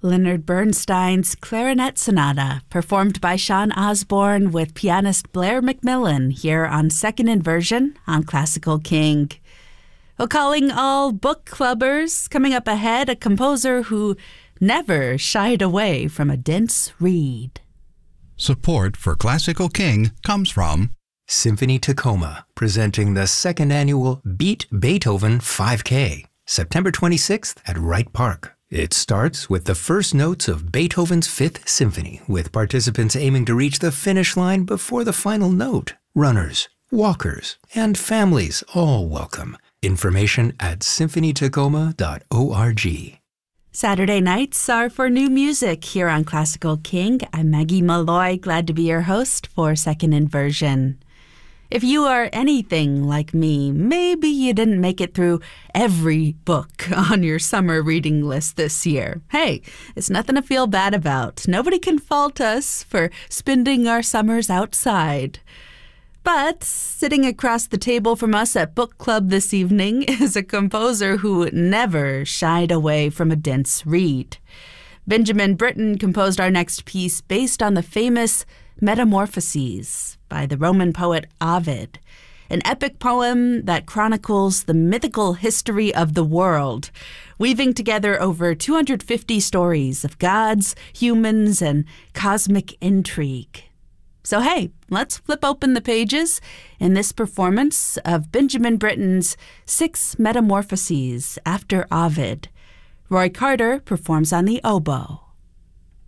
Leonard Bernstein's Clarinet Sonata, performed by Sean Osborne with pianist Blair McMillan here on Second Inversion on Classical King. Well, calling all book clubbers, coming up ahead, a composer who never shied away from a dense read. Support for Classical King comes from Symphony Tacoma, presenting the second annual Beat Beethoven 5K, September 26th at Wright Park. It starts with the first notes of Beethoven's Fifth Symphony, with participants aiming to reach the finish line before the final note. Runners, walkers, and families all welcome. Information at symphonytacoma.org. Saturday nights are for new music here on Classical King. I'm Maggie Malloy, glad to be your host for Second Inversion. If you are anything like me, maybe you didn't make it through every book on your summer reading list this year. Hey, it's nothing to feel bad about. Nobody can fault us for spending our summers outside. But sitting across the table from us at book club this evening is a composer who never shied away from a dense read. Benjamin Britten composed our next piece based on the famous Metamorphoses by the Roman poet Ovid, an epic poem that chronicles the mythical history of the world, weaving together over 250 stories of gods, humans, and cosmic intrigue. So hey, let's flip open the pages in this performance of Benjamin Britten's 6 Metamorphoses after Ovid. Roy Carter performs on the oboe.